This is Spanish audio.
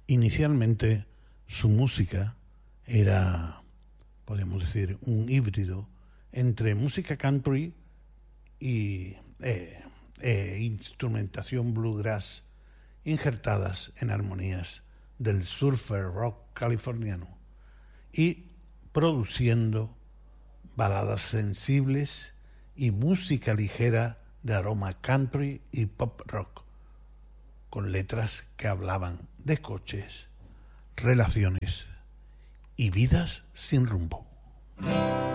Inicialmente su música era, podemos decir, un híbrido entre música country y instrumentación bluegrass injertadas en armonías del surfer rock californiano y produciendo baladas sensibles y música ligera de aroma country y pop rock, con letras que hablaban de coches, relaciones y vidas sin rumbo.